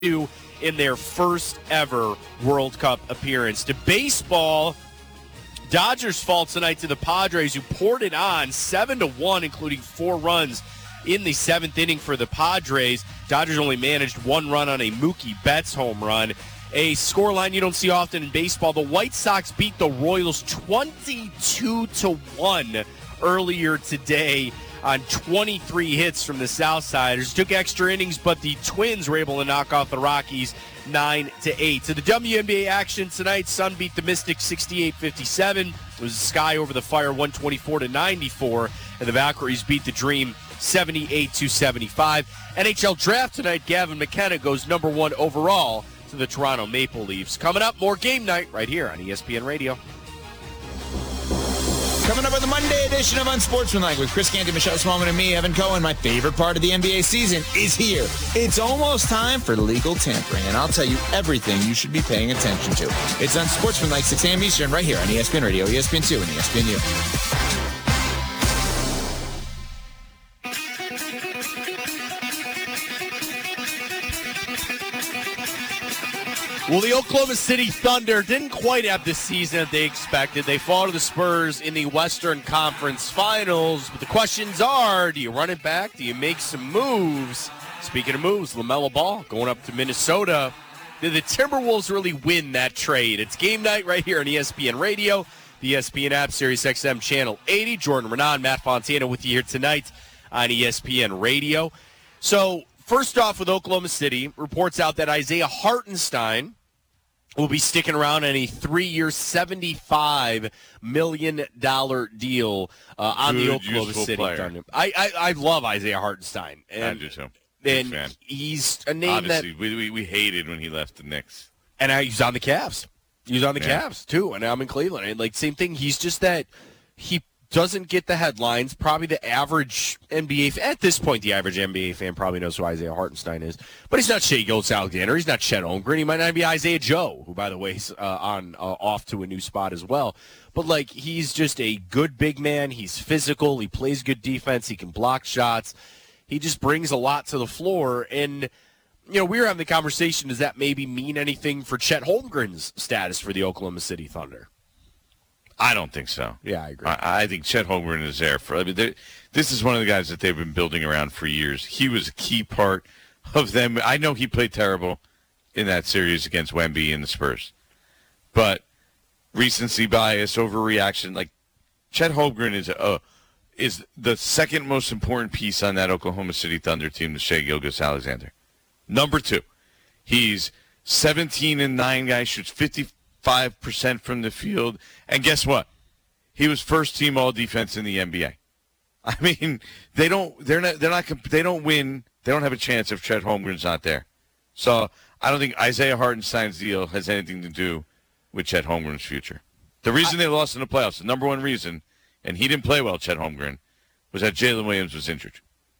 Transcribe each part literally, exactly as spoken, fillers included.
in their first ever World Cup appearance. To baseball, Dodgers fall tonight to the Padres, who poured it on seven to one, including four runs in the seventh inning for the Padres. Dodgers only managed one run on a Mookie Betts home run. A scoreline you don't see often in baseball. The White Sox beat the Royals twenty-two to one earlier today on twenty-three hits from the Southsiders. Took extra innings, but the Twins were able to knock off the Rockies nine to eight. To the W N B A action tonight, Sun beat the Mystics sixty-eight fifty-seven. It was Sky over the Fire one twenty-four to ninety-four, and the Valkyries beat the Dream seventy-eight to seventy-five. N H L draft tonight, Gavin McKenna goes number one overall to the Toronto Maple Leafs. Coming up, more game night right here on E S P N Radio. Coming up with the Monday edition of Unsportsmanlike with Chris Canty, Michelle Smallman, and me, Evan Cohen. My favorite part of the N B A season is here. It's almost time for legal tampering, and I'll tell you everything you should be paying attention to. It's Unsportsmanlike, six a.m. Eastern, right here on E S P N Radio, E S P N two, and E S P N U. Well, the Oklahoma City Thunder didn't quite have the season that they expected. They fall to the Spurs in the Western Conference Finals. But the questions are, do you run it back? Do you make some moves? Speaking of moves, LaMelo Ball going up to Minnesota. Did the Timberwolves really win that trade? It's game night right here on E S P N Radio, the E S P N app, Sirius X M Channel eighty. Jordan Renan, Matt Fontana with you here tonight on E S P N Radio. So, first off with Oklahoma City, reports out that Isaiah Hartenstein will be sticking around in a three-year, seventy-five million dollars deal uh, on Good, the Oklahoma City Thunder. I, I I love Isaiah Hartenstein. And, I do too. And fan. he's a name Honestly, that we, we we hated when he left the Knicks. And I, he's on the Cavs. He's on the Yeah. Cavs too. And I'm in Cleveland. And like same thing. He's just that he doesn't get the headlines. Probably the average N B A fan, at this point, the average N B A fan probably knows who Isaiah Hartenstein is. But he's not Shea Gilgeous-Alexander. He's not Chet Holmgren. He might not be Isaiah Joe, who, by the way, is uh, on uh, off to a new spot as well. But like, he's just a good big man. He's physical. He plays good defense. He can block shots. He just brings a lot to the floor. And you know, we were having the conversation. Does that maybe mean anything for Chet Holmgren's status for the Oklahoma City Thunder? I don't think so. Yeah, I agree. I, I think Chet Holmgren is there for. I mean, this is one of the guys that they've been building around for years. He was a key part of them. I know he played terrible in that series against Wemby and the Spurs, but recency bias, overreaction. Like Chet Holmgren is a, is the second most important piece on that Oklahoma City Thunder team to Shea Gilgeous-Alexander. Number two, he's seventeen and nine guy, shoots fifty-five percent from the field, and guess what? He was first team all defense in the N B A. I mean, they don't, they're not, they're not, they don't win. They don't have a chance if Chet Holmgren's not there. So I don't think Isaiah Hartenstein's deal has anything to do with Chet Holmgren's future. The reason they lost in the playoffs, the number one reason, and he didn't play well, Chet Holmgren, was that Jalen Williams was injured.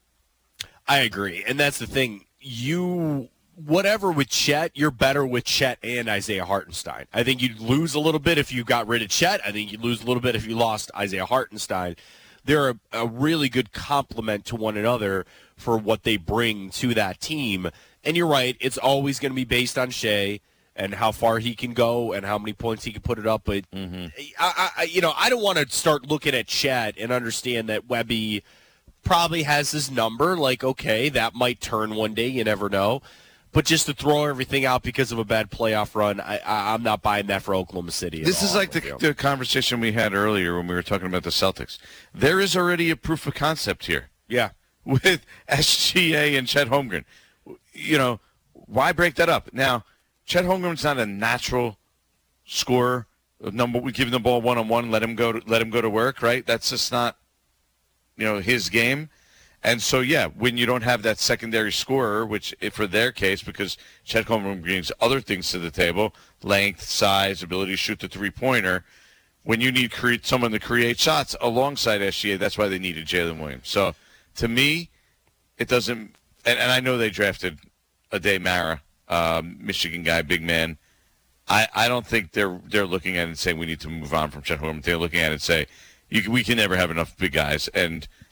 I agree, and that's the thing. You, whatever with Chet, you're better with Chet and Isaiah Hartenstein. I think you'd lose a little bit if you got rid of Chet. I think you'd lose a little bit if you lost Isaiah Hartenstein. They're a, a really good complement to one another for what they bring to that team. And you're right, it's always going to be based on Shea and how far he can go and how many points he can put it up. But, Mm-hmm. I, I, you know, I don't want to start looking at Chet and understand that Wemby probably has his number. Like, okay, that might turn one day. You never know. But just to throw everything out because of a bad playoff run, I, I, I'm not buying that for Oklahoma City. This is all, like the, the conversation we had earlier when we were talking about the Celtics. There is already a proof of concept here. Yeah. With S G A and Chet Holmgren. You know, why break that up? Now, Chet Holmgren's not a natural scorer. Number, we give him the ball one-on-one, let him go to, let him go to work, right? That's just not, you know, his game. And so, yeah, when you don't have that secondary scorer, which if for their case, because Chet Holmgren brings other things to the table, length, size, ability to shoot the three-pointer, when you need create someone to create shots alongside S G A, that's why they needed Jalen Williams. So, to me, it doesn't – and I know they drafted Ade Mara, um, Michigan guy, big man. I, I don't think they're they're looking at it and saying we need to move on from Chet Holmgren. They're looking at it and say, you, we can never have enough big guys. And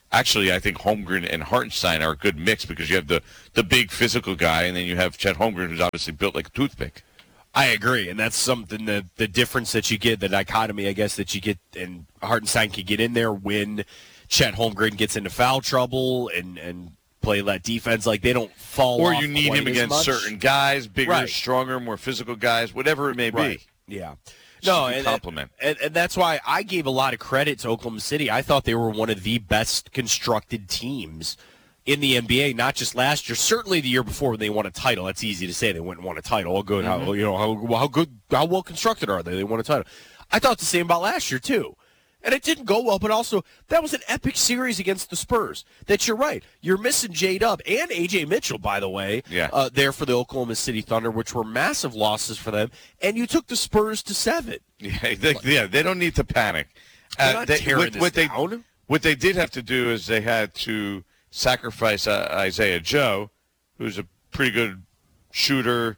Actually, I think Holmgren and Hartenstein are a good mix because you have the, the big physical guy, and then you have Chet Holmgren, who's obviously built like a toothpick. I agree, and that's something that the difference that you get, the dichotomy, I guess, that you get, and Hartenstein can get in there when Chet Holmgren gets into foul trouble and, and play that defense. Like, they don't fall Or off you need quite him as against much. certain guys, bigger, Right. stronger, more physical guys, whatever it may Right. be. Yeah. Just No, a and, compliment. and, and that's why I gave a lot of credit to Oklahoma City. I thought they were one of the best constructed teams in the N B A, not just last year, certainly the year before when they won a title. That's easy to say. They went and won a title. How good, Mm-hmm. how you know how, how good, how well constructed are they? They won a title. I thought the same about last year too. And it didn't go well, but also that was an epic series against the Spurs. That you're right. You're missing J-Dub and A J Mitchell, by the way, Yeah. uh, there for the Oklahoma City Thunder, which were massive losses for them. And you took the Spurs to seven. Yeah, they, yeah, they don't need to panic. They're not they, tearing what, this what they down. what they did have to do is they had to sacrifice uh, Isaiah Joe, who's a pretty good shooter,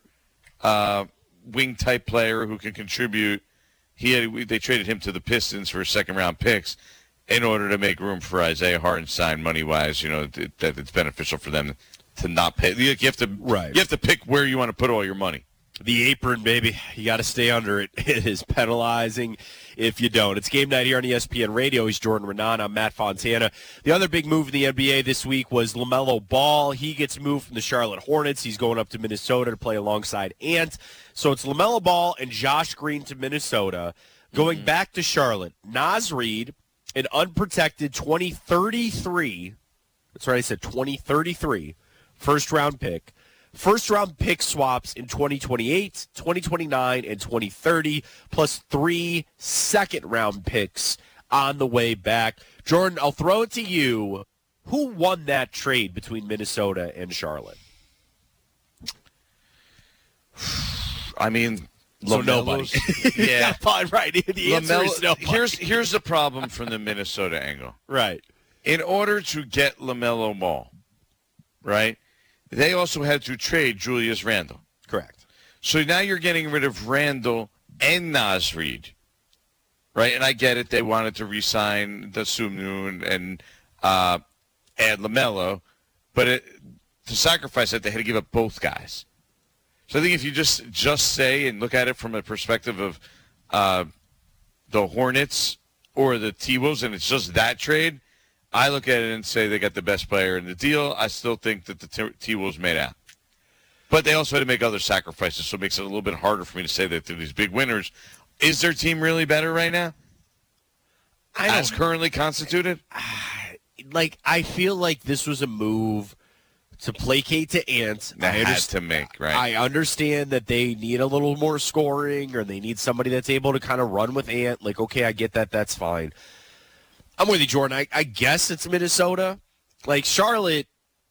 uh, wing type player who can contribute. He had, they traded him to the Pistons for second round picks in order to make room for Isaiah Hartenstein money wise. You know that, that it's beneficial for them to not pay. You have to Right. You have to pick where you want to put all your money. The apron, baby. You got to stay under it. It is penalizing if you don't. It's game night here on E S P N Radio. He's Jordan Renan. I'm Matt Fontana. The other big move in the N B A this week was LaMelo Ball. He gets moved from the Charlotte Hornets. He's going up to Minnesota to play alongside Ant. So it's LaMelo Ball and Josh Green to Minnesota. Going mm-hmm. back to Charlotte, Naz Reid, an unprotected twenty thirty-three. That's right, I said twenty thirty-three first-round pick. First-round pick swaps in twenty twenty-eight, twenty twenty-nine, and twenty thirty, plus three second-round picks on the way back. Jordan, I'll throw it to you. Who won that trade between Minnesota and Charlotte? I mean, So nobody. Yeah. Fine, right. The answer LaMelo, is nobody. here's here's the problem from the Minnesota angle. Right. In order to get LaMelo Ball, right, they also had to trade Julius Randle. Correct. So now you're getting rid of Randle and Naz Reid, right? And I get it. They wanted to re-sign the Sumnu and, and uh, add LaMelo, but it, to sacrifice that, they had to give up both guys. So I think if you just just say and look at it from a perspective of uh, the Hornets or the T-Wolves, and it's just that trade, I look at it and say they got the best player in the deal. I still think that the T- T-Wolves made out. But they also had to make other sacrifices, so it makes it a little bit harder for me to say that they're these big winners. Is their team really better right now? I don't As currently constituted? like I feel like this was a move to placate to Ant. They I had underst- to make, right? I understand that they need a little more scoring, or they need somebody that's able to kind of run with Ant. Like, okay, I get that. That's fine. I'm with you, Jordan. I, I guess it's Minnesota. Like, Charlotte,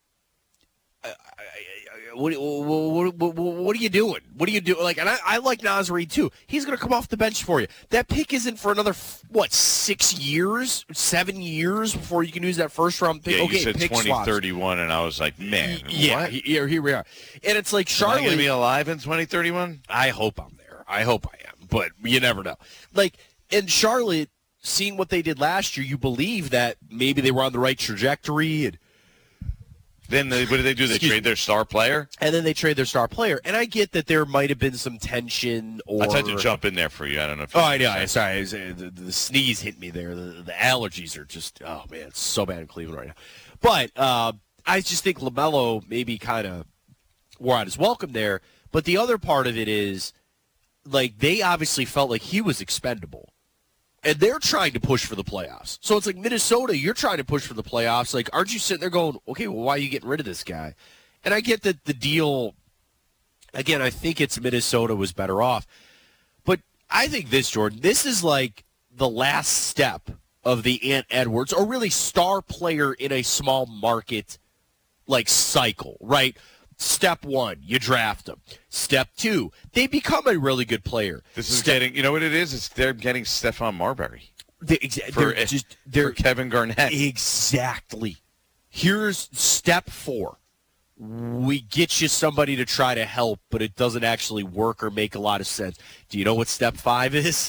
I, I, I, what, what, what, what are you doing? What are you doing? Like, and I, I like Naz Reid, too. He's going to come off the bench for you. That pick isn't for another, what, six years, seven years before you can use that first-round pick? Yeah, okay, you said pick twenty swaps. thirty-one, and I was like, man, Yeah, what? here, here we are. And it's like Am I Charlotte. going to be alive in twenty thirty-one? I hope I'm there. I hope I am, but you never know. Like, in Charlotte, seeing what they did last year, you believe that maybe they were on the right trajectory, and Then they, what did they do? They Excuse trade their star player? and then they trade their star player. And I get that there might have been some tension or. I tried to jump in there for you. I don't know if Oh, you I know. understand. I'm sorry. I was, uh, the, the sneeze hit me there. The, the allergies are just, oh, man, it's so bad in Cleveland right now. But uh, I just think LaMelo maybe kind of wore out his welcome there. But the other part of it is, like, they obviously felt like he was expendable. And they're trying to push for the playoffs. So it's like, Minnesota, you're trying to push for the playoffs. Like, aren't you sitting there going, okay, well, why are you getting rid of this guy? And I get that the deal, again, I think it's Minnesota was better off. But I think this, Jordan, this is like the last step of the Ant Edwards, or really star player in a small market, like, cycle, right? Step one, you draft them. Step two, they become a really good player. This is Step, getting, you know what it is? It's they're getting Stephon Marbury they, exa- for, they're just, they're, for Kevin Garnett. Exactly. Here's step four. We get you somebody to try to help, but it doesn't actually work or make a lot of sense. Do you know what step five is?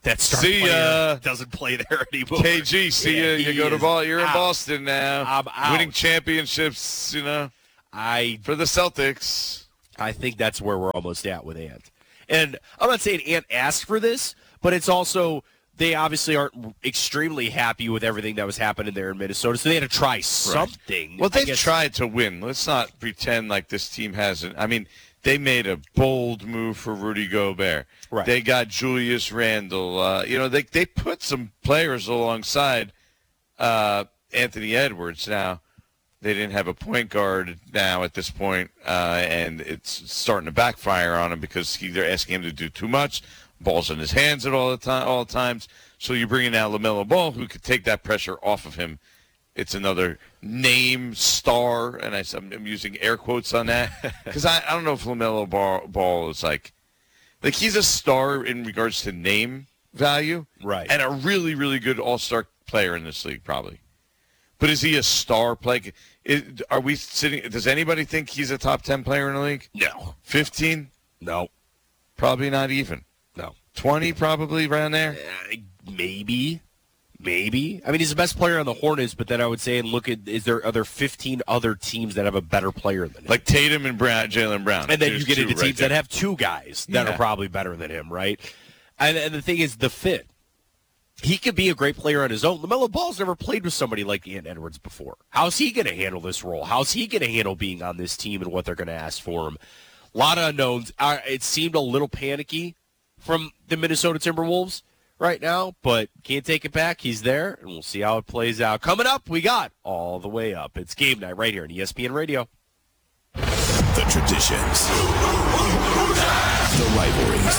that star See player ya. doesn't play there anymore. K G, see Yeah, you. You he go to is ball. You're out. in Boston now. I'm out. Winning championships, you know, I for the Celtics. I think that's where we're almost at with Ant. And I'm not saying Ant asked for this, but it's also they obviously aren't extremely happy with everything that was happening there in Minnesota, so they had to try something. Well, I they've guess. tried to win. Let's not pretend like this team hasn't. I mean, they made a bold move for Rudy Gobert. Right. They got Julius Randle. Uh, you know, they they put some players alongside uh, Anthony Edwards. Now, they didn't have a point guard now at this point, uh, and it's starting to backfire on him because he, they're asking him to do too much. Ball's in his hands at all the time, all times. So you're bringing out LaMelo Ball, who could take that pressure off of him. It's another name star, and I, I'm using air quotes on that because I, I don't know if LaMelo Ball, Ball is like like he's a star in regards to name value, Right. and a really really good all star player in this league probably. But is he a star player? Is, are we sitting? Does anybody think he's a top ten player in the league? No. Fifteen? No. Probably not even. No. Twenty, probably around there. Uh, maybe. Maybe. I mean, he's the best player on the Hornets, but then I would say, and look at, is there other fifteen other teams that have a better player than him? Like Tatum and Brown, Jaylen Brown. And then There's you get two into right teams there. that have two guys that Yeah. are probably better than him, right? And, and the thing is, the fit. He could be a great player on his own. LaMelo Ball's never played with somebody like Ant Edwards before. How's he going to handle this role? How's he going to handle being on this team and what they're going to ask for him? A lot of unknowns. Uh, it seemed a little panicky from the Minnesota Timberwolves right now, but can't take it back. He's there, and we'll see how it plays out. Coming up, we got All the Way Up. It's game night right here on E S P N Radio. The traditions, the rivalries,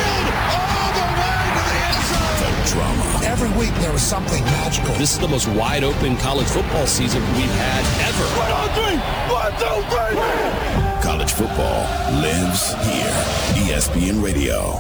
the drama. Every week there was something magical. This is the most wide-open college football season we've had ever. One, two, three. One, two, three. College football lives here. E S P N Radio.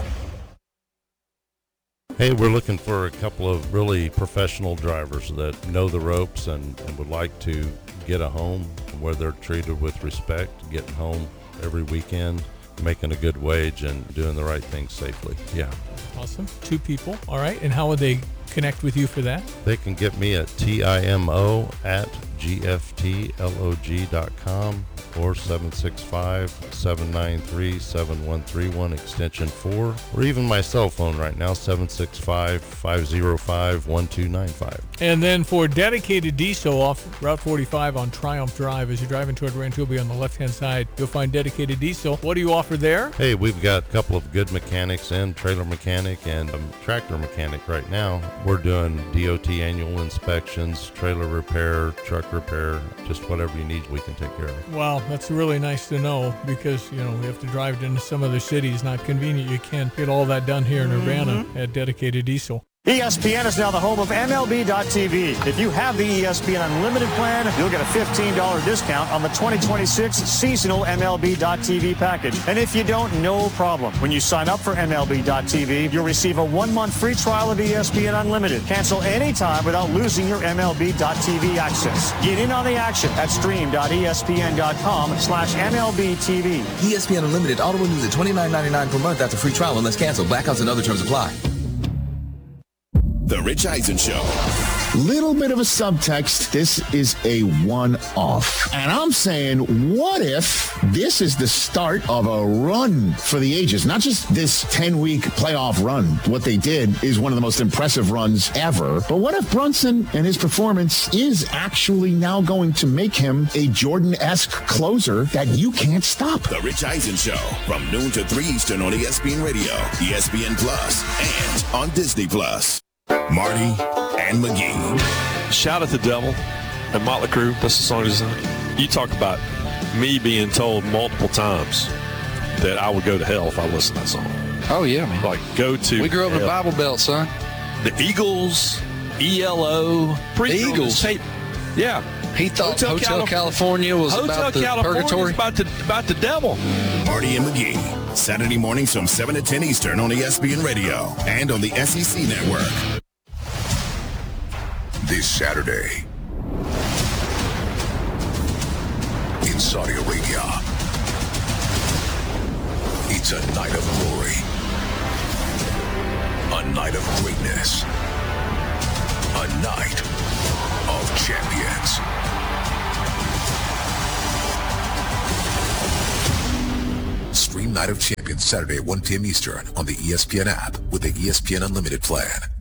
Hey, we're looking for a couple of really professional drivers that know the ropes and, and would like to get a home where they're treated with respect, getting home every weekend, making a good wage, and doing the right thing safely. Yeah. Awesome. Two people. All right. And how would they connect with you for that? They can get me at T-I-M-O at G F T L O G dot com or seven six five, seven nine three, seven one three one, extension four, or even my cell phone right now, seven six five, five zero five, one two nine five. And then for dedicated diesel off Route forty-five on Triumph Drive, as you're driving toward Rantoul on the left-hand side, you'll find dedicated diesel. What do you offer there? Hey, we've got a couple of good mechanics in, trailer mechanic and um, tractor mechanic right now. We're doing D O T annual inspections, trailer repair, truck repair, just whatever you need, we can take care of. Wow, that's really nice to know because, you know, we have to drive into some other cities. Not convenient. You can't get all that done here in Urbana at dedicated diesel. E S P N is now the home of M L B dot T V. If you have the E S P N Unlimited plan, you'll get a fifteen dollars discount on the twenty twenty-six seasonal M L B dot T V package. And if you don't, no problem. When you sign up for M L B dot T V, you'll receive a one-month free trial of E S P N Unlimited. Cancel anytime without losing your M L B dot T V access. Get in on the action at stream dot E S P N dot com slash M L B T V. E S P N Unlimited auto renews at twenty-nine ninety-nine per month after free trial unless canceled. Blackouts and other terms apply. The Rich Eisen Show. Little bit of a subtext. This is a one-off. And I'm saying, what if this is the start of a run for the ages? Not just this ten-week playoff run. What they did is one of the most impressive runs ever. But what if Brunson and his performance is actually now going to make him a Jordan-esque closer that you can't stop? The Rich Eisen Show from noon to three Eastern on E S P N Radio, E S P N Plus, and on Disney Plus. Marty and McGee. Shout at the Devil and Motley Crue. That's the song design. You talk about me being told multiple times that I would go to hell if I listened to that song. Oh, yeah, man. Like, go to We grew up in the hell. Bible Belt, son. The Eagles, E L O. The Eagles? Tape. Yeah. He thought Hotel, Hotel Calif- California was Hotel about the California purgatory. is about the, about the devil. Marty and McGee. Saturday mornings from seven to ten Eastern on E S P N Radio and on the S E C Network. This Saturday in Saudi Arabia, it's a night of glory, a A night of greatness. A night of champions. Stream Night of Champions Saturday at one p.m. Eastern on the E S P N app with the E S P N Unlimited plan.